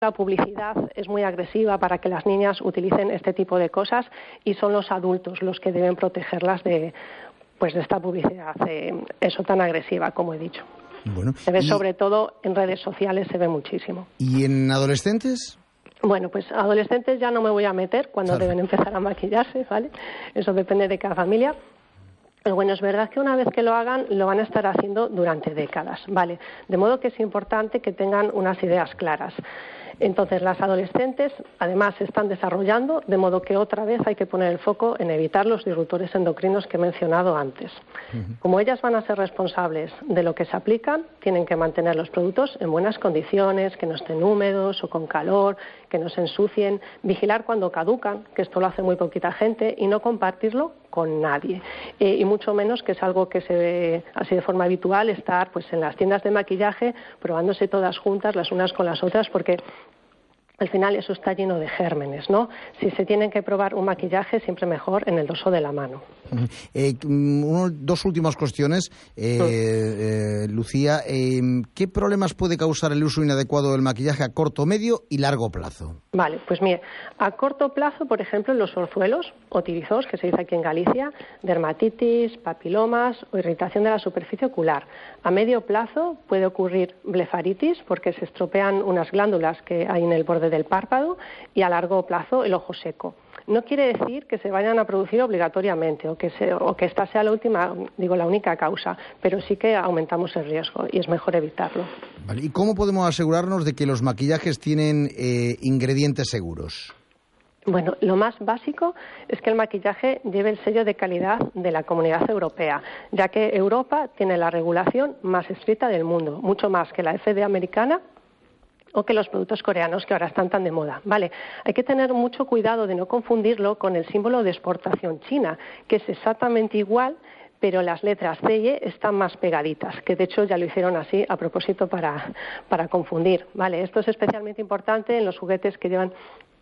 La publicidad es muy agresiva para que las niñas utilicen este tipo de cosas y son los adultos los que deben protegerlas de esta publicidad, eso tan agresiva, como he dicho. Bueno, se ve sobre todo en redes sociales, se ve muchísimo. ¿Y en adolescentes? Bueno, pues adolescentes ya no me voy a meter cuando deben empezar a maquillarse, ¿vale? Eso depende de cada familia. Pero bueno, es verdad que una vez que lo hagan, lo van a estar haciendo durante décadas, ¿vale? De modo que es importante que tengan unas ideas claras. Entonces, las adolescentes, además, se están desarrollando, de modo que otra vez hay que poner el foco en evitar los disruptores endocrinos que he mencionado antes. Como ellas van a ser responsables de lo que se aplican, tienen que mantener los productos en buenas condiciones, que no estén húmedos o con calor, que no se ensucien, vigilar cuando caducan, que esto lo hace muy poquita gente, y no compartirlo con nadie. Y mucho menos, que es algo que se ve así de forma habitual, estar pues en las tiendas de maquillaje probándose todas juntas las unas con las otras, porque al final eso está lleno de gérmenes, ¿no? Si se tienen que probar un maquillaje, siempre mejor en el dorso de la mano. Dos últimas cuestiones. Lucía, ¿qué problemas puede causar el uso inadecuado del maquillaje a corto, medio y largo plazo? Vale, pues mire, a corto plazo, por ejemplo, los orzuelos o tirizos, que se dice aquí en Galicia, dermatitis, papilomas o irritación de la superficie ocular. A medio plazo puede ocurrir blefaritis, porque se estropean unas glándulas que hay en el borde del párpado, y a largo plazo el ojo seco. No quiere decir que se vayan a producir obligatoriamente o que esta sea la única causa, pero sí que aumentamos el riesgo y es mejor evitarlo. Vale. ¿Y cómo podemos asegurarnos de que los maquillajes tienen ingredientes seguros? Bueno, lo más básico es que el maquillaje lleve el sello de calidad de la Comunidad Europea, ya que Europa tiene la regulación más estricta del mundo, mucho más que la FDA americana o que los productos coreanos que ahora están tan de moda, ¿vale? Hay que tener mucho cuidado de no confundirlo con el símbolo de exportación china, que es exactamente igual, pero las letras C y E están más pegaditas, que de hecho ya lo hicieron así a propósito para confundir, ¿vale? Esto es especialmente importante en los juguetes que llevan.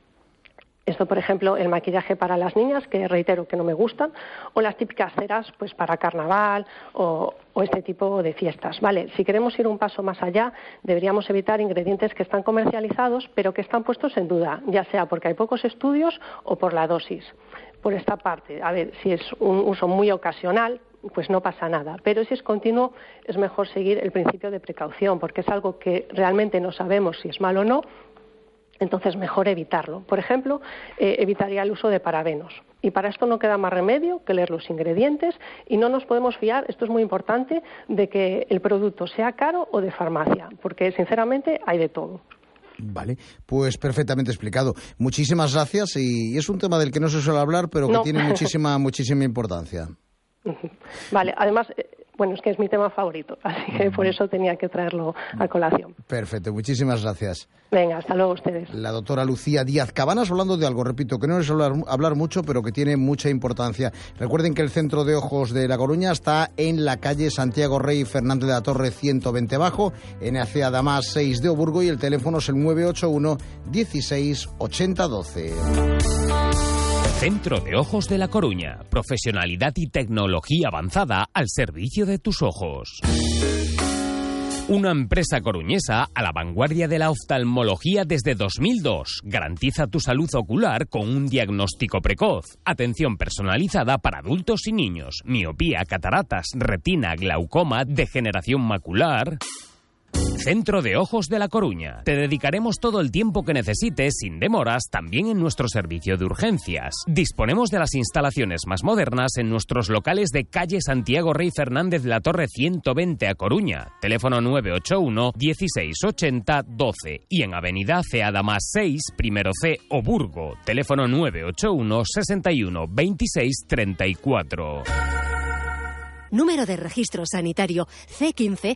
Esto, por ejemplo, el maquillaje para las niñas, que reitero que no me gustan, o las típicas ceras pues para carnaval o este tipo de fiestas, ¿vale? Si queremos ir un paso más allá, deberíamos evitar ingredientes que están comercializados, pero que están puestos en duda, ya sea porque hay pocos estudios o por la dosis. Por esta parte, a ver, si es un uso muy ocasional, pues no pasa nada. Pero si es continuo, es mejor seguir el principio de precaución, porque es algo que realmente no sabemos si es malo o no. Entonces, mejor evitarlo. Por ejemplo, evitaría el uso de parabenos. Y para esto no queda más remedio que leer los ingredientes y no nos podemos fiar, esto es muy importante, de que el producto sea caro o de farmacia, porque sinceramente hay de todo. Vale, pues perfectamente explicado. Muchísimas gracias, y es un tema del que no se suele hablar, pero que tiene muchísima importancia. Vale, además, bueno, es que es mi tema favorito, así que por eso tenía que traerlo a colación. Perfecto, muchísimas gracias. Venga, hasta luego ustedes. La doctora Lucía Díaz Cabanas, hablando de algo, repito, que no es hablar mucho, pero que tiene mucha importancia. Recuerden que el Centro de Ojos de La Coruña está en la calle Santiago Rey Fernández de la Torre 120 Bajo, en Acea Damas 6 de Oburgo, y el teléfono es el 981 16 80 12. Centro de Ojos de La Coruña. Profesionalidad y tecnología avanzada al servicio de tus ojos. Una empresa coruñesa a la vanguardia de la oftalmología desde 2002. Garantiza tu salud ocular con un diagnóstico precoz. Atención personalizada para adultos y niños. Miopía, cataratas, retina, glaucoma, degeneración macular. Centro de Ojos de La Coruña. Te dedicaremos todo el tiempo que necesites, sin demoras, también en nuestro servicio de urgencias. Disponemos de las instalaciones más modernas en nuestros locales de calle Santiago Rey Fernández de la Torre 120 a Coruña. Teléfono 981 16 80 12 y en Avenida Acea Damas 6, primero C, Oburgo. Teléfono 981 61 26 34. Número de registro sanitario C15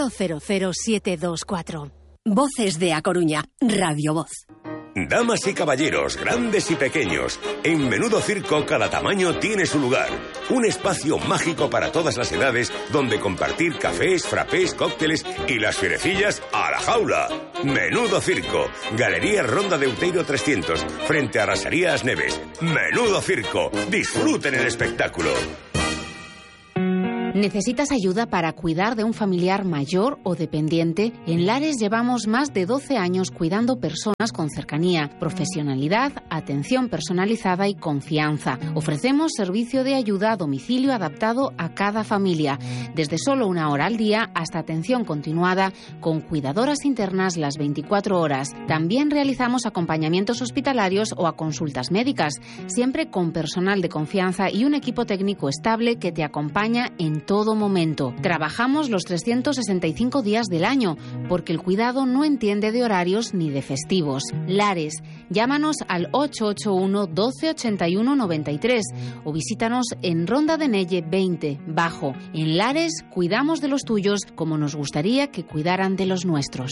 000724. Voces de A Coruña, Radio Voz. Damas y caballeros, grandes y pequeños, en Menudo Circo cada tamaño tiene su lugar. Un espacio mágico para todas las edades donde compartir cafés, frappés, cócteles y las fierecillas a la jaula. Menudo Circo, Galería Ronda de Outeiro 300, frente a Rasarías Neves. Menudo Circo, disfruten el espectáculo. ¿Necesitas ayuda para cuidar de un familiar mayor o dependiente? En Lares llevamos más de 12 años cuidando personas con cercanía, profesionalidad, atención personalizada y confianza. Ofrecemos servicio de ayuda a domicilio adaptado a cada familia, desde solo 1 hora al día hasta atención continuada con cuidadoras internas las 24 horas. También realizamos acompañamientos hospitalarios o a consultas médicas, siempre con personal de confianza y un equipo técnico estable que te acompaña en todo momento. Trabajamos los 365 días del año, porque el cuidado no entiende de horarios ni de festivos. Lares, llámanos al 881 12 81 93 o visítanos en Ronda de Nelle 20, Bajo. En Lares, cuidamos de los tuyos como nos gustaría que cuidaran de los nuestros.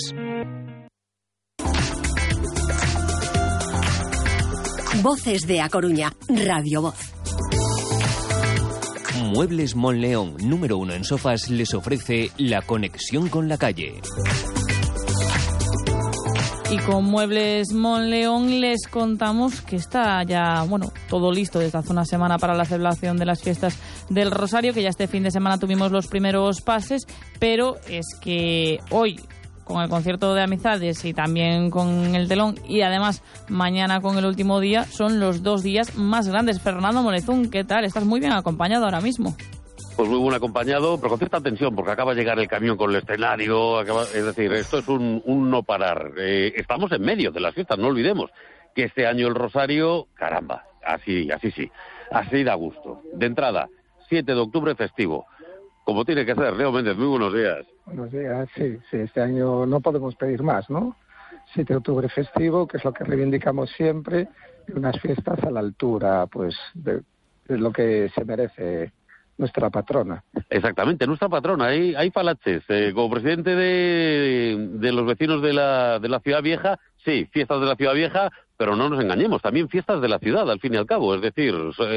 Voces de A Coruña, Radio Voz. Muebles Monleón, número 1 en sofás, les ofrece la conexión con la calle. Y con Muebles Monleón les contamos que está ya, todo listo desde hace una semana para la celebración de las fiestas del Rosario, que ya este fin de semana tuvimos los primeros pases, pero es que hoy, con el concierto de Amizades y también con el telón, y además mañana con el último día, son los 2 días más grandes. Fernando Molezún, ¿qué tal? Estás muy bien acompañado ahora mismo. Pues muy bien acompañado, pero con cierta tensión, porque acaba de llegar el camión con el escenario, es decir, esto es un no parar. Estamos en medio de las fiestas, no olvidemos que este año el Rosario, caramba, así sí, así da gusto. De entrada, 7 de octubre festivo, como tiene que ser. Leo Méndez, muy buenos días. Buenos días, sí, este año no podemos pedir más, ¿no? 7 de octubre festivo, que es lo que reivindicamos siempre, y unas fiestas a la altura, pues, de lo que se merece nuestra patrona. Exactamente, nuestra patrona. Hay falaches. Como presidente de los vecinos de la Ciudad Vieja, sí, fiestas de la Ciudad Vieja, pero no nos engañemos, también fiestas de la ciudad, al fin y al cabo. Es decir,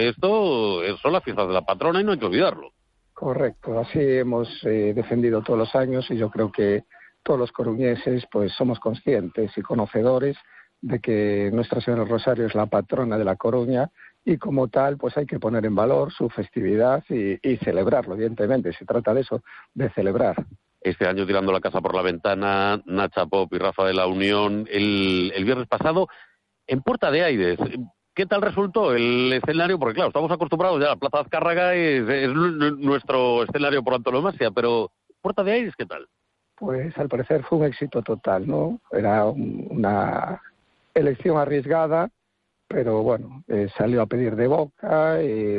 esto son las fiestas de la patrona y no hay que olvidarlo. Correcto, así hemos defendido todos los años, y yo creo que todos los coruñeses pues somos conscientes y conocedores de que Nuestra Señora del Rosario es la patrona de La Coruña, y como tal pues hay que poner en valor su festividad y celebrarlo, evidentemente. Se trata de eso, de celebrar. Este año tirando la casa por la ventana, Nacha Pop y Rafa de la Unión, el viernes pasado en Puerta de Aires. ¿Qué tal resultó el escenario? Porque claro, estamos acostumbrados ya a la Plaza Azcárraga, es nuestro escenario por antonomasia, pero Puerta de Aires, ¿qué tal? Pues al parecer fue un éxito total, ¿no? Era una elección arriesgada, pero bueno, salió a pedir de boca.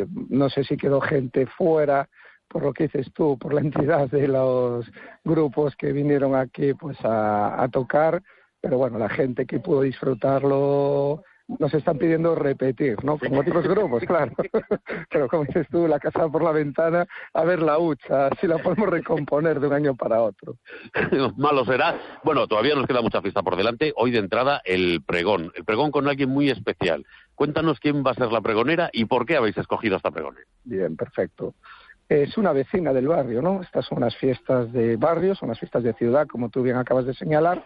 No sé si quedó gente fuera, por lo que dices tú, por la entidad de los grupos que vinieron aquí pues a tocar, pero bueno, la gente que pudo disfrutarlo nos están pidiendo repetir, ¿no? Como otros grupos, claro. Pero como dices tú, la casa por la ventana, a ver la hucha, si la podemos recomponer de un año para otro. Malo será. Bueno, todavía nos queda mucha fiesta por delante. Hoy de entrada el pregón con alguien muy especial. Cuéntanos quién va a ser la pregonera y por qué habéis escogido a esta pregonera. Bien, perfecto. Es una vecina del barrio, ¿no? Estas son unas fiestas de barrio, son unas fiestas de ciudad, como tú bien acabas de señalar.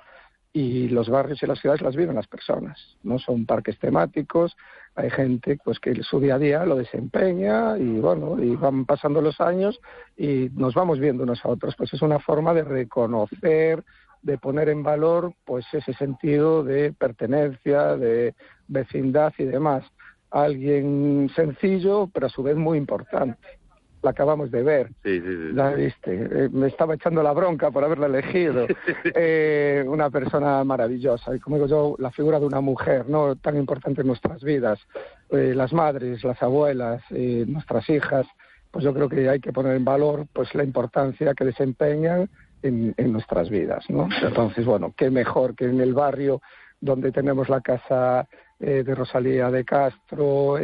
Y los barrios y las ciudades las viven las personas, no son parques temáticos. Hay gente pues que su día a día lo desempeña y bueno, y van pasando los años y nos vamos viendo unos a otros. Pues es una forma de reconocer, de poner en valor pues ese sentido de pertenencia, de vecindad y demás. Alguien sencillo, pero a su vez muy importante. La acabamos de ver. Sí. La viste. Me estaba echando la bronca por haberla elegido. Una persona maravillosa. Y como digo yo, la figura de una mujer, ¿no?, tan importante en nuestras vidas. Las madres, las abuelas, nuestras hijas, pues yo creo que hay que poner en valor pues la importancia que desempeñan en nuestras vidas, ¿no? Entonces, bueno, qué mejor que en el barrio donde tenemos la casa de Rosalía de Castro,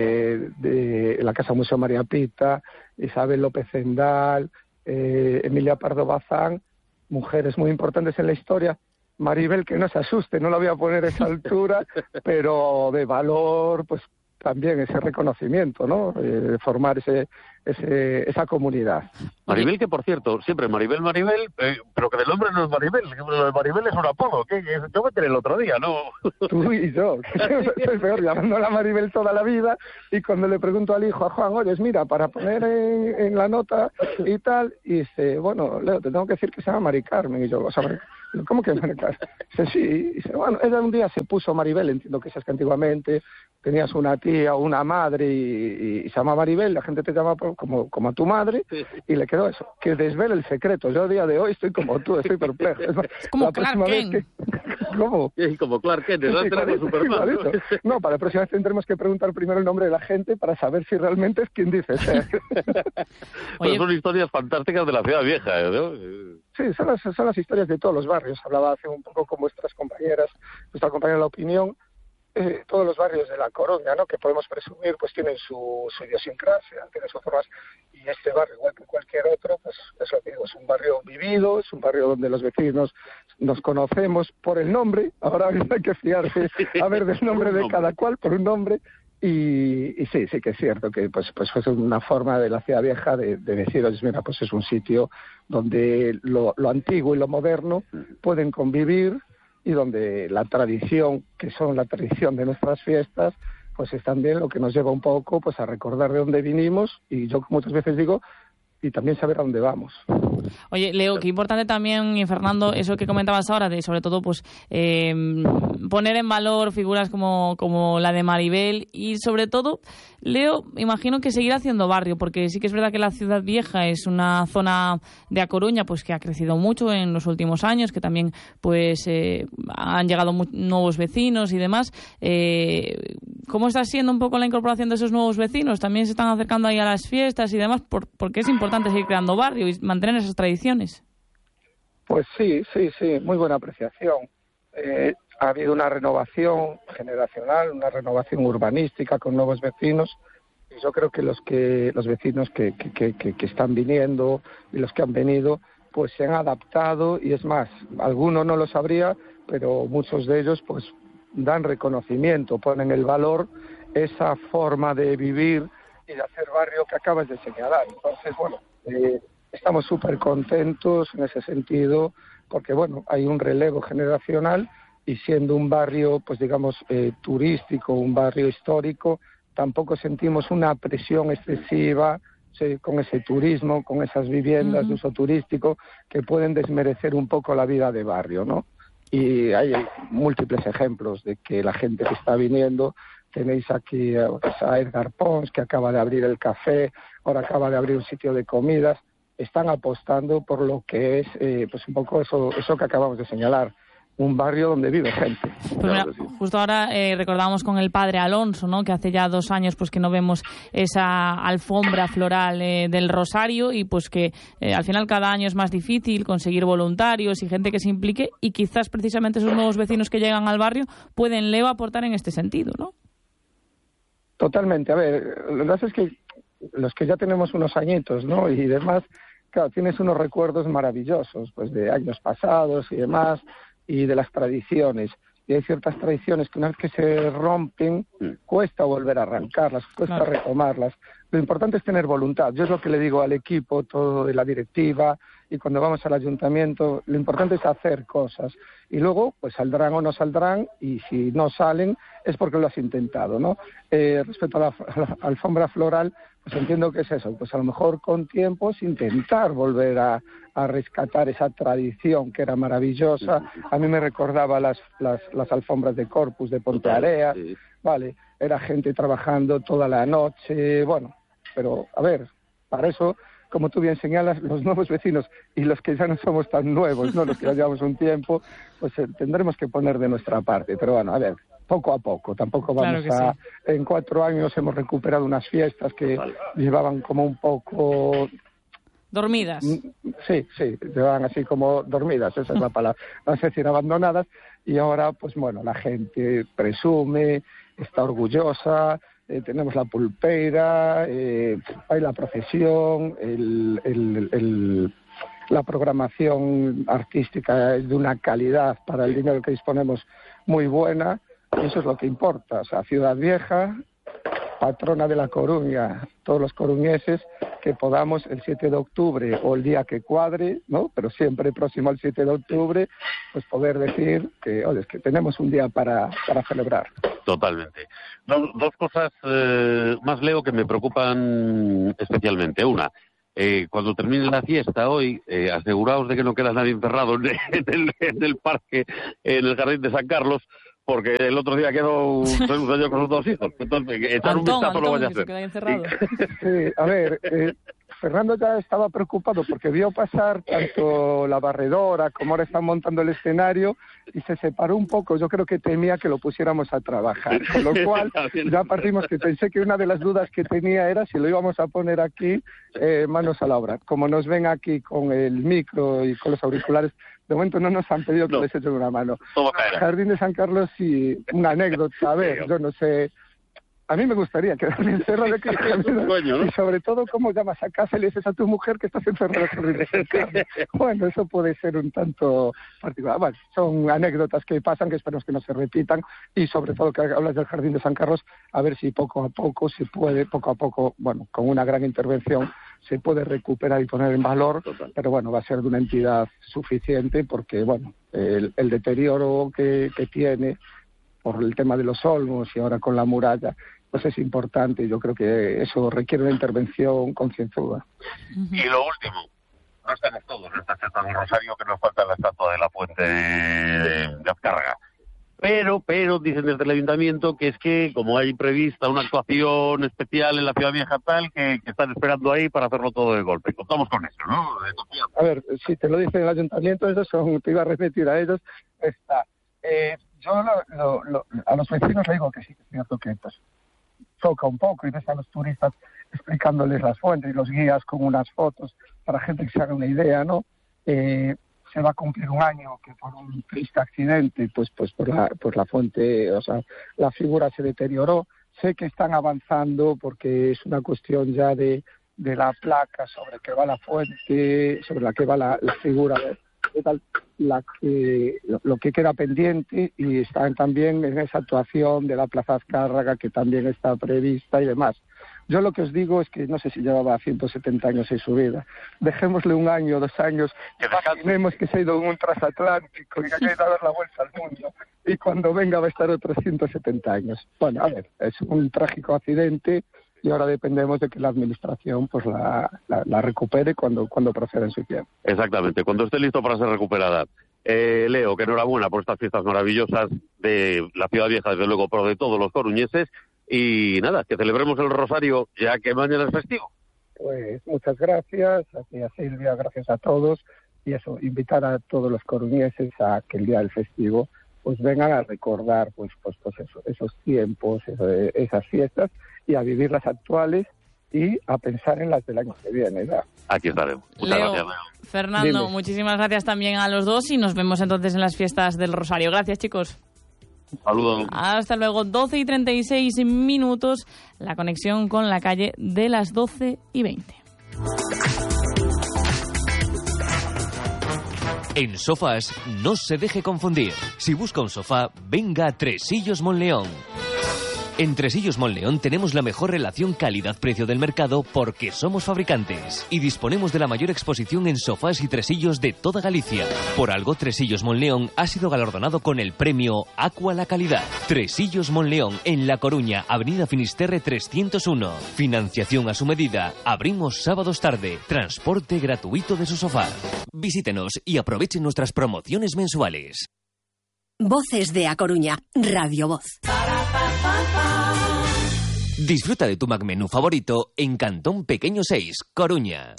de la Casa Museo María Pita, Isabel López Endal, Emilia Pardo Bazán, mujeres muy importantes en la historia. Maribel, que no se asuste, no la voy a poner a esa altura, pero de valor, pues también ese reconocimiento, ¿no? Formar esa comunidad. Maribel, que por cierto, siempre Maribel, pero que del nombre no es Maribel, lo de Maribel es un apodo, que yo me enteré el otro día, ¿no? Tú y yo, que soy peor, llamándola Maribel toda la vida, y cuando le pregunto al hijo, a Juan, oye, mira, para poner en la nota y tal, y dice, bueno, Leo, te tengo que decir que se llama Mari Carmen, y yo, o sea, ¿cómo que Mari Carmen? Dice, sí, y dice, bueno, ella un día se puso Maribel, entiendo que es que antiguamente tenías una tía o una madre y se llama Maribel, la gente te llama como a tu madre, y le quedó eso, que desvele el secreto. Yo a día de hoy estoy como tú, estoy perplejo. Es como Clark Kent. ¿Cómo? Sí, como Clark Kent, ¿no? No, para la próxima vez tendremos que preguntar primero el nombre de la gente para saber si realmente es quien dice ser. Pues son historias fantásticas de la ciudad vieja, ¿no? Sí, son las historias de todos los barrios. Hablaba hace un poco con nuestra compañera de la opinión. Todos los barrios de La Coruña, ¿no?, que podemos presumir, pues tienen su idiosincrasia, tienen sus formas, y este barrio, igual que cualquier otro, pues es lo que digo, es un barrio vivido, es un barrio donde los vecinos nos conocemos por el nombre, ahora hay que fiarse a ver del nombre de cada cual por un nombre, y sí que es cierto que pues fue una forma de la ciudad vieja de decir, oye, mira, pues es un sitio donde lo antiguo y lo moderno pueden convivir, y donde la tradición, que son la tradición de nuestras fiestas, pues es también lo que nos lleva un poco pues a recordar de dónde vinimos, y yo muchas veces digo, y también saber a dónde vamos. Oye, Leo, qué importante también, y Fernando, eso que comentabas ahora, de sobre todo pues poner en valor figuras como la de Maribel, y sobre todo, Leo, imagino que seguir haciendo barrio, porque sí que es verdad que la ciudad vieja es una zona de A Coruña pues que ha crecido mucho en los últimos años, que también pues han llegado nuevos vecinos y demás. ¿Cómo está siendo un poco la incorporación de esos nuevos vecinos? ¿También se están acercando ahí a las fiestas y demás? Porque es importante seguir creando barrio y mantener esas tradiciones. Pues sí, muy buena apreciación. Ha habido una renovación generacional, una renovación urbanística con nuevos vecinos, y yo creo que los vecinos que están viniendo y los que han venido pues se han adaptado, y es más, algunos no lo sabría, pero muchos de ellos pues dan reconocimiento, ponen el valor, esa forma de vivir y de hacer barrio que acabas de señalar. Entonces, bueno, estamos súper contentos en ese sentido, porque bueno, hay un relevo generacional, y siendo un barrio, pues digamos, turístico, un barrio histórico, tampoco sentimos una presión excesiva con ese turismo, con esas viviendas de uso turístico que pueden desmerecer un poco la vida de barrio, ¿no? Y hay múltiples ejemplos de que la gente que está viniendo, tenéis aquí a Edgar Pons, que acaba de abrir el café, ahora acaba de abrir un sitio de comidas, están apostando por lo que es pues un poco eso que acabamos de señalar, un barrio donde vive gente. Pues mira, justo ahora recordábamos con el padre Alonso, ¿no?, que hace ya 2 años pues que no vemos esa alfombra floral del Rosario, y pues que al final cada año es más difícil conseguir voluntarios y gente que se implique, y quizás precisamente esos nuevos vecinos que llegan al barrio pueden, Leo, aportar en este sentido, ¿no? Totalmente. A ver, lo que pasa es que los que ya tenemos unos añitos, ¿no?, y demás, claro, tienes unos recuerdos maravillosos, pues de años pasados y demás, y de las tradiciones. Y hay ciertas tradiciones que una vez que se rompen, cuesta volver a arrancarlas, cuesta retomarlas. Lo importante es tener voluntad. Yo es lo que le digo al equipo, todo de la directiva, y cuando vamos al ayuntamiento, lo importante es hacer cosas. Y luego, pues saldrán o no saldrán, y si no salen, es porque lo has intentado, ¿no? Respecto a la alfombra floral, pues entiendo que es eso, pues a lo mejor con tiempos intentar volver a rescatar esa tradición que era maravillosa. A mí me recordaba las alfombras de Corpus de Ponteareas, vale, era gente trabajando toda la noche, bueno, pero a ver, para eso, como tú bien señalas, los nuevos vecinos y los que ya no somos tan nuevos, ¿no?, los que ya llevamos un tiempo, pues tendremos que poner de nuestra parte, pero bueno, a ver, poco a poco, tampoco vamos claro sí. En 4 años hemos recuperado unas fiestas que llevaban como un poco... Dormidas. Sí, llevaban así como dormidas, esa es la palabra, no sé decir abandonadas, y ahora, pues bueno, la gente presume, está orgullosa, tenemos la pulpeira, hay la procesión, la programación artística es de una calidad para el dinero que disponemos muy buena, y eso es lo que importa. O sea, Ciudad Vieja, patrona de La Coruña, todos los coruñeses, que podamos el 7 de octubre o el día que cuadre, ¿no? Pero siempre próximo al 7 de octubre, pues poder decir que, oye, es que tenemos un día para celebrar. Totalmente. Dos cosas más, Leo, que me preocupan especialmente. Una, cuando termine la fiesta hoy, aseguraos de que no queda nadie encerrado en el parque, en el Jardín de San Carlos, porque el otro día quedó un señor con sus 2 hijos. Entonces, echar un vistazo lo vaya a hacer. Sí, a ver, Fernando ya estaba preocupado porque vio pasar tanto la barredora como ahora están montando el escenario y se separó un poco. Yo creo que temía que lo pusiéramos a trabajar, con lo cual ya partimos que pensé que una de las dudas que tenía era si lo íbamos a poner aquí manos a la obra. Como nos ven aquí con el micro y con los auriculares, de momento no nos han pedido que les echen una mano. Jardín de San Carlos, sí, una anécdota, a ver, yo no sé. A mí me gustaría quedarme encerrado de casa. Y sobre todo, ¿cómo llamas a casa y le dices a tu mujer que estás encerrado en el Jardín de San Carlos? Bueno, eso puede ser un tanto particular. Bueno, son anécdotas que pasan, que esperamos que no se repitan. Y sobre todo, que hablas del Jardín de San Carlos, a ver si poco a poco se puede, bueno, con una gran intervención, se puede recuperar y poner en valor. Pero bueno, va a ser de una entidad suficiente porque, bueno, el deterioro que tiene por el tema de los olmos y ahora con la muralla, pues es importante. Yo creo que eso requiere una intervención concienzuda. Y lo último, no estamos todos en esta fiesta del Rosario, que nos falta la estatua de la Fuente de Azcárraga. Pero dicen desde el Ayuntamiento que es que, como hay prevista una actuación especial en la Ciudad Vieja tal, que están esperando ahí para hacerlo todo de golpe. Contamos con eso, ¿no? A ver, si te lo dice el Ayuntamiento, te iba a repetir a ellos, yo a los vecinos les digo que sí, que es cierto que pues choca un poco y ves a los turistas explicándoles las fuentes y los guías con unas fotos para gente que se haga una idea, ¿no? Se va a cumplir un año que por un triste accidente, pues por la fuente, o sea, la figura se deterioró. Sé que están avanzando porque es una cuestión ya de la placa sobre que va la fuente, sobre la que va la figura de tal, lo que queda pendiente, y están también en esa actuación de la Plaza Azcárraga que también está prevista y demás. Yo lo que os digo es que no sé si llevaba 170 años en su vida. Dejémosle 1 año, 2 años, imaginemos que se ha ido en un transatlántico y que ha ido a dar la vuelta al mundo, y cuando venga va a estar otros 170 años. Bueno, a ver, es un trágico accidente y ahora dependemos de que la administración pues la recupere cuando proceda en su tiempo. Exactamente, cuando esté listo para ser recuperada. Leo, que enhorabuena por estas fiestas maravillosas de la Ciudad Vieja, desde luego, pero de todos los coruñeses. Y nada, que celebremos el Rosario, ya que mañana es festivo. Pues muchas gracias, a ti, a Silvia, gracias a todos. Y eso, invitar a todos los coruñeses a que el día del festivo pues vengan a recordar pues esos tiempos, esas fiestas, y a vivir las actuales y a pensar en las del año que viene, ¿verdad? Aquí estaremos. Muchas gracias, Leo. Fernando, Dime. Muchísimas gracias también a los dos y nos vemos entonces en las fiestas del Rosario. Gracias, chicos. Saludos. Hasta luego. 12:36, la conexión con la calle de las 12:20. En sofás, no se deje confundir. Si busca un sofá, venga a Tresillos Monleón. En Tresillos Monleón tenemos la mejor relación calidad-precio del mercado porque somos fabricantes y disponemos de la mayor exposición en sofás y tresillos de toda Galicia. Por algo, Tresillos Monleón ha sido galardonado con el premio Aqua la Calidad. Tresillos Monleón, en La Coruña, Avenida Finisterre 301. Financiación a su medida. Abrimos sábados tarde. Transporte gratuito de su sofá. Visítenos y aprovechen nuestras promociones mensuales. Voces de A Coruña, Radio Voz. Disfruta de tu McMenú favorito en Cantón Pequeño 6, Coruña.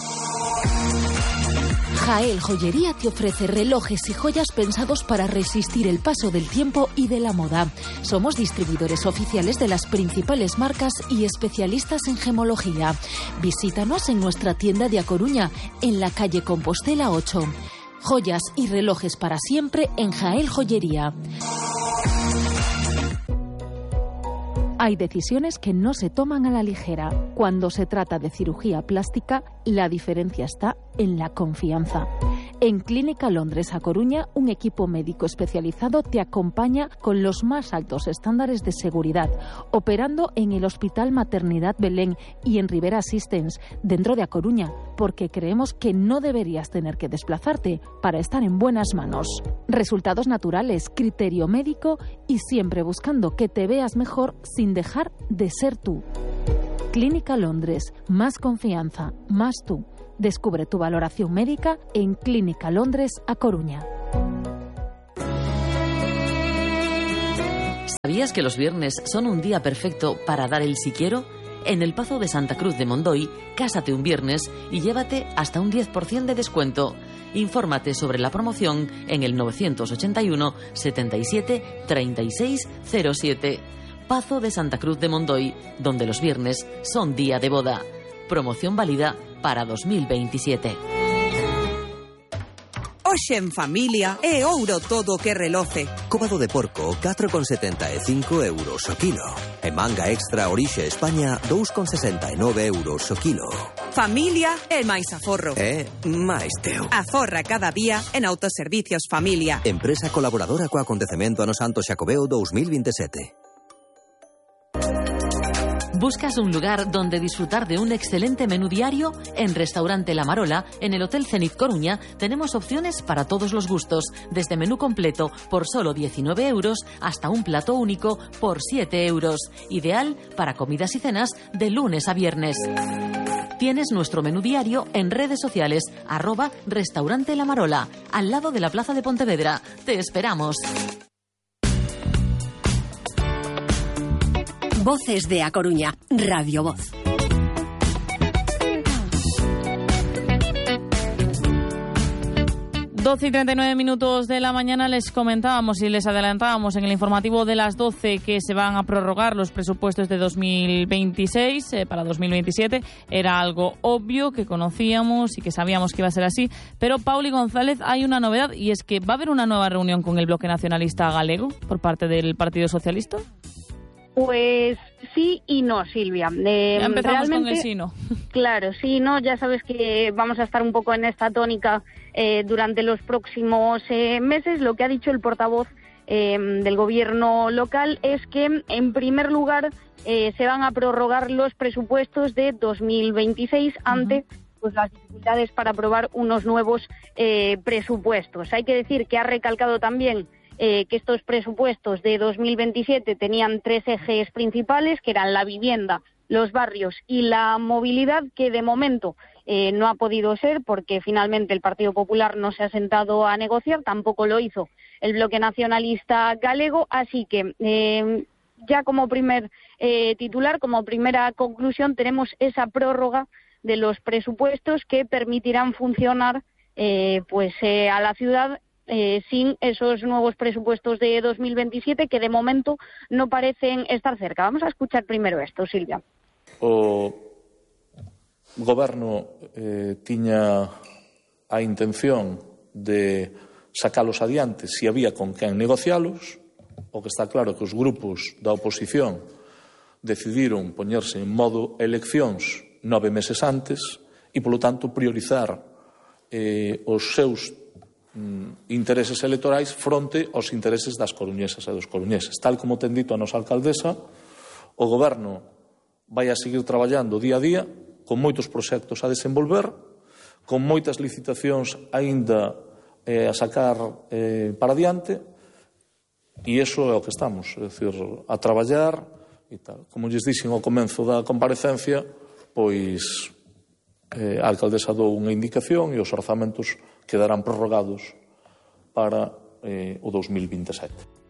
Jael Joyería te ofrece relojes y joyas pensados para resistir el paso del tiempo y de la moda. Somos distribuidores oficiales de las principales marcas y especialistas en gemología. Visítanos en nuestra tienda de A Coruña, en la calle Compostela 8. Joyas y relojes para siempre en Jael Joyería. Hay decisiones que no se toman a la ligera. Cuando se trata de cirugía plástica, la diferencia está en la confianza. En Clínica Londres A Coruña, un equipo médico especializado te acompaña con los más altos estándares de seguridad, operando en el Hospital Maternidad Belén y en Rivera Assistance, dentro de A Coruña, porque creemos que no deberías tener que desplazarte para estar en buenas manos. Resultados naturales, criterio médico y siempre buscando que te veas mejor sin dejar de ser tú. Clínica Londres, más confianza, más tú. Descubre tu valoración médica en Clínica Londres A Coruña. ¿Sabías que los viernes son un día perfecto para dar el si quiero? En el Pazo de Santa Cruz de Mondoy, cásate un viernes y llévate hasta un 10% de descuento. Infórmate sobre la promoción en el 981 77 36 07. Pazo de Santa Cruz de Mondoy, donde los viernes son día de boda. Promoción válida para 2027. Hoxe en familia é ouro todo que reloce. Cóbado de porco, 4,75 euros o kilo. E manga extra orixe España, 2,69 euros o kilo. Familia é máis aforro. É máis teu. Aforra cada día en Autoservicios Familia. Empresa colaboradora co acontecemento Ano Santo Xacobeo 2027. ¿Buscas un lugar donde disfrutar de un excelente menú diario? En Restaurante La Marola, en el Hotel Zenit Coruña, tenemos opciones para todos los gustos, desde menú completo por solo 19 euros hasta un plato único por 7 euros, ideal para comidas y cenas de lunes a viernes. Tienes nuestro menú diario en redes sociales, @Restaurante La Marola, al lado de la Plaza de Pontevedra. ¡Te esperamos! Voces de A Coruña, Radio Voz. Doce y 39 minutos de la mañana. Les comentábamos y les adelantábamos en el informativo de las 12 que se van a prorrogar los presupuestos de 2026 para 2027. Era algo obvio que conocíamos y que sabíamos que iba a ser así, pero Pauli González, hay una novedad y es que va a haber una nueva reunión con el Bloque Nacionalista Galego por parte del Partido Socialista. Pues sí y no, Silvia. Ya empezamos con el sí, no. Claro, sí, no. Ya sabes que vamos a estar un poco en esta tónica durante los próximos meses. Lo que ha dicho el portavoz del gobierno local es que, en primer lugar, se van a prorrogar los presupuestos de 2026 ante pues las dificultades para aprobar unos nuevos presupuestos. Hay que decir que ha recalcado también que estos presupuestos de 2027 tenían 3 ejes principales, que eran la vivienda, los barrios y la movilidad, que de momento no ha podido ser porque finalmente el Partido Popular no se ha sentado a negociar, tampoco lo hizo el Bloque Nacionalista Galego, así que ya como primer titular, como primera conclusión, tenemos esa prórroga de los presupuestos que permitirán funcionar a la ciudad sin esos nuevos presupuestos de 2027 que de momento no parecen estar cerca. Vamos a escuchar primero esto, Silvia. O Goberno tiña a intención de sacalos adiante se había con quen negocialos. O que está claro que os grupos da oposición decidiron poñerse en modo eleccións 9 meses antes e, polo tanto, priorizar os seus intereses electorais fronte aos intereses das coruñesas e dos coruñeses. Tal como ten dito a nosa alcaldesa, o Goberno vai a seguir traballando día a día con moitos proxectos a desenvolver, con moitas licitacións aínda a sacar para diante, e iso é o que estamos, é dicir, a traballar e tal. Como lles dixen ao comenzo da comparecencia, pois a alcaldesa dou unha indicación e os orzamentos quedarán prorrogados para o 2027.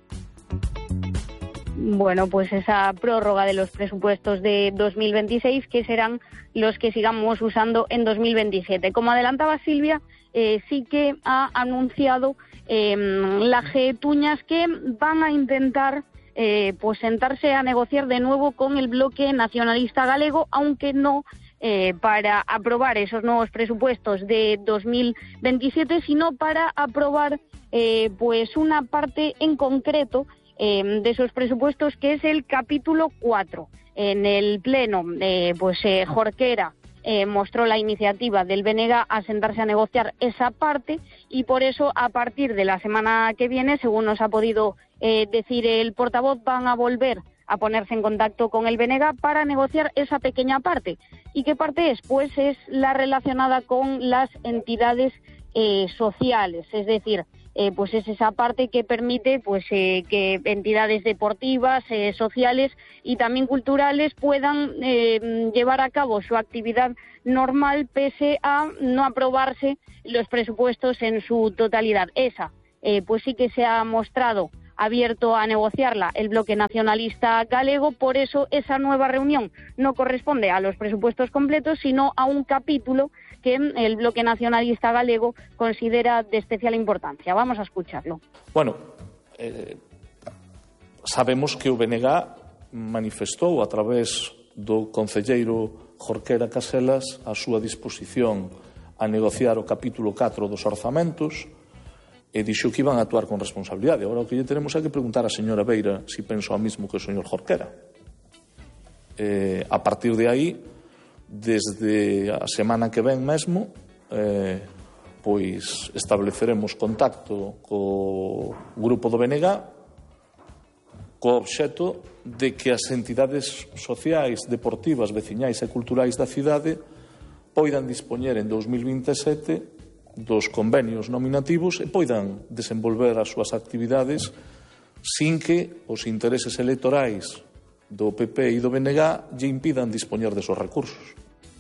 Bueno, pues esa prórroga de los presupuestos de 2026 que serán los que sigamos usando en 2027. Como adelantaba Silvia, sí que ha anunciado la Getuñas que van a intentar sentarse a negociar de nuevo con el Bloque Nacionalista Galego, aunque no para aprobar esos nuevos presupuestos de 2027, sino para aprobar una parte en concreto de esos presupuestos, que es el capítulo 4. En el pleno, Jorquera mostró la iniciativa del BNG a sentarse a negociar esa parte, y por eso a partir de la semana que viene, según nos ha podido decir el portavoz, van a volver a ponerse en contacto con el BNG para negociar esa pequeña parte. ¿Y qué parte es? Pues es la relacionada con las entidades sociales, es decir, pues es esa parte que permite pues que entidades deportivas, sociales y también culturales puedan llevar a cabo su actividad normal pese a no aprobarse los presupuestos en su totalidad. Esa pues sí que se ha mostrado abierto a negociarla el bloque nacionalista galego, por eso esa nueva reunión no corresponde a los presupuestos completos, sino a un capítulo que el bloque nacionalista galego considera de especial importancia. Vamos a escucharlo. Bueno, sabemos que o BNG manifestou a través do concelleiro Jorquera Caselas a súa disposición a negociar o capítulo 4 dos orzamentos, e dixo que iban a actuar con responsabilidade. Agora o que lle tenemos é que preguntar á señora Beira si pensou o mismo que o señor Jorquera. A partir de aí, desde a semana que ven mesmo, pois estableceremos contacto co grupo do BNG co obxeto de que as entidades sociais, deportivas, veciñais e culturais da cidade poidan dispoñer en 2027 dos convenios nominativos e poidan desenvolver as súas actividades sin que os intereses electorais do PP e do BNG lle impidan dispoñer desos recursos.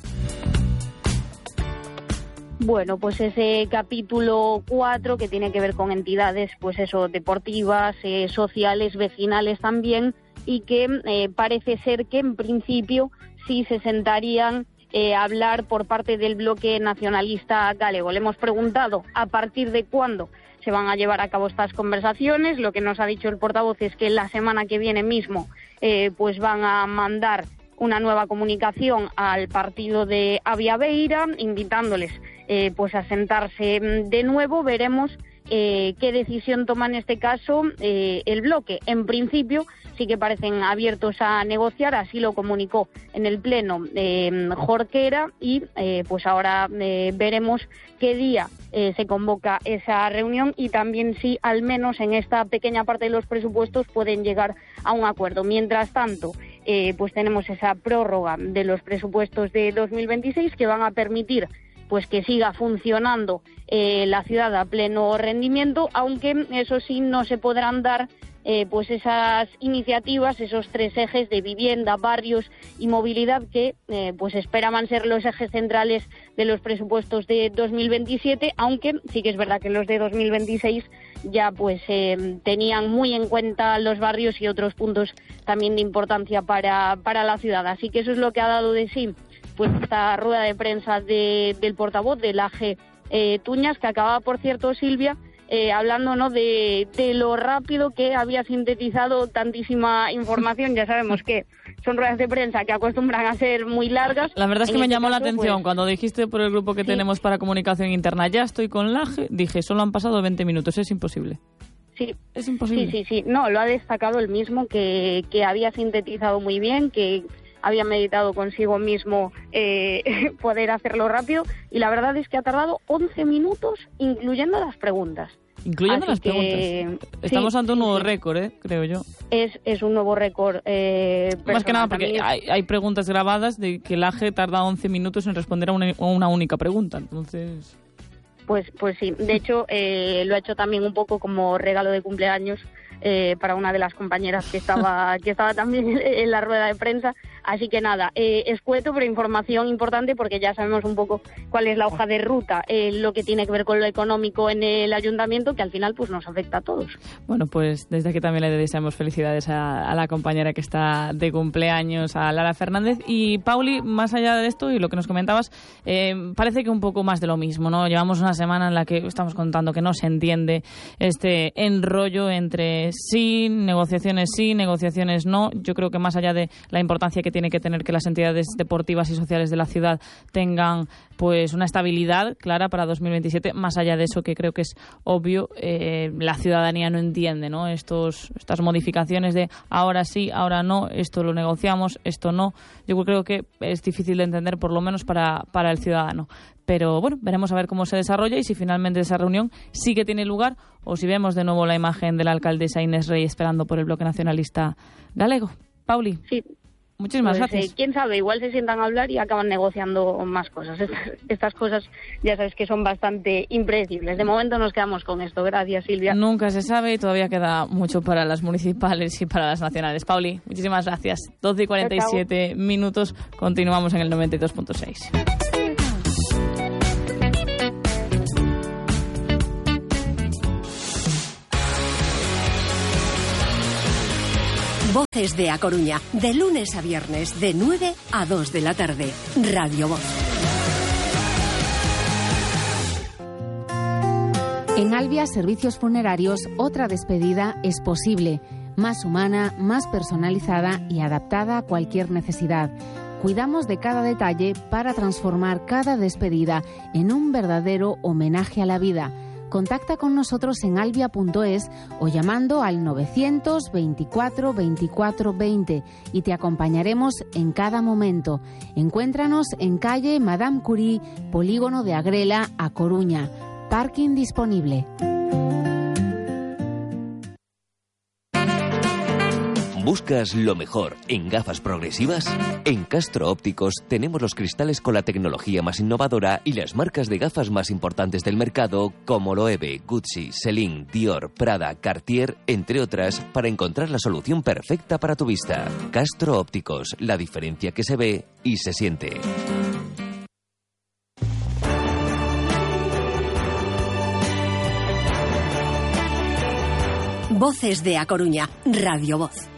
Bueno, pues ese capítulo 4 que tiene que ver con entidades, pues eso, deportivas, sociales, vecinales también, y que parece ser que en principio sí se sentarían hablar por parte del bloque nacionalista galego. Le hemos preguntado a partir de cuándo se van a llevar a cabo estas conversaciones. Lo que nos ha dicho el portavoz es que la semana que viene mismo pues van a mandar una nueva comunicación al partido de Avia Beira, invitándoles pues a sentarse de nuevo. Veremos qué decisión toma en este caso el bloque. En principio sí que parecen abiertos a negociar, así lo comunicó en el pleno Jorquera, y pues ahora veremos qué día se convoca esa reunión y también si al menos en esta pequeña parte de los presupuestos pueden llegar a un acuerdo. Mientras tanto, pues tenemos esa prórroga de los presupuestos de 2026 que van a permitir pues que siga funcionando la ciudad a pleno rendimiento, aunque eso sí no se podrán dar pues esas iniciativas, esos 3 ejes de vivienda, barrios y movilidad que pues esperaban ser los ejes centrales de los presupuestos de 2027, aunque sí que es verdad que los de 2026 ya pues tenían muy en cuenta los barrios y otros puntos también de importancia para la ciudad. Así que eso es lo que ha dado de sí pues esta rueda de prensa del portavoz del AG Tuñas, que acababa, por cierto, Silvia, hablando, ¿no?, de lo rápido que había sintetizado tantísima información. Ya sabemos que son ruedas de prensa que acostumbran a ser muy largas. La verdad es que me llamó la atención cuando dijiste por el grupo que tenemos para comunicación interna, ya estoy con la AG, dije, solo han pasado 20 minutos, es imposible. Sí, es imposible. Sí. No, lo ha destacado él mismo, que había sintetizado muy bien, que había meditado consigo mismo poder hacerlo rápido, y la verdad es que ha tardado 11 minutos, incluyendo las preguntas. Incluyendo las preguntas. Estamos ante un nuevo récord, creo yo. Es un nuevo récord. Más que nada porque hay preguntas grabadas de que el AGE tarda 11 minutos en responder a una única pregunta, entonces... Pues sí, de hecho lo ha hecho también un poco como regalo de cumpleaños para una de las compañeras que estaba también en la rueda de prensa. Así que nada, escueto, pero información importante, porque ya sabemos un poco cuál es la hoja de ruta, lo que tiene que ver con lo económico en el ayuntamiento, que al final pues nos afecta a todos. Bueno, pues desde aquí también le deseamos felicidades a la compañera que está de cumpleaños, a Lara Fernández. Y Pauli, más allá de esto y lo que nos comentabas, parece que un poco más de lo mismo, ¿no? Llevamos una semana en la que estamos contando que no se entiende este enrollo entre sí, negociaciones no. Yo creo que más allá de la importancia que tiene que tener que las entidades deportivas y sociales de la ciudad tengan pues una estabilidad clara para 2027. Más allá de eso, que creo que es obvio, la ciudadanía no entiende, ¿no? Estas modificaciones de ahora sí, ahora no, esto lo negociamos, esto no. Yo creo que es difícil de entender, por lo menos para el ciudadano. Pero bueno, veremos a ver cómo se desarrolla y si finalmente esa reunión sí que tiene lugar o si vemos de nuevo la imagen de la alcaldesa Inés Rey esperando por el bloque nacionalista galego. Pauli, sí. Muchísimas gracias. Quién sabe, igual se sientan a hablar y acaban negociando más cosas. Estas cosas ya sabes que son bastante impredecibles. De momento nos quedamos con esto. Gracias, Silvia. Nunca se sabe y todavía queda mucho para las municipales y para las nacionales. Pauli, muchísimas gracias. 12:47 minutos. Continuamos en el 92.6. Voces de A Coruña, de lunes a viernes, de 9 a 2 de la tarde. Radio Voz. En Albia Servicios Funerarios, otra despedida es posible. Más humana, más personalizada y adaptada a cualquier necesidad. Cuidamos de cada detalle para transformar cada despedida en un verdadero homenaje a la vida. Contacta con nosotros en albia.es o llamando al 924 24 20 y te acompañaremos en cada momento. Encuéntranos en calle Madame Curie, Polígono de Agrela, A Coruña. Parking disponible. ¿Buscas lo mejor en gafas progresivas? En Castro Ópticos tenemos los cristales con la tecnología más innovadora y las marcas de gafas más importantes del mercado como Loewe, Gucci, Celine, Dior, Prada, Cartier, entre otras, para encontrar la solución perfecta para tu vista. Castro Ópticos, la diferencia que se ve y se siente. Voces de A Coruña, Radio Voz.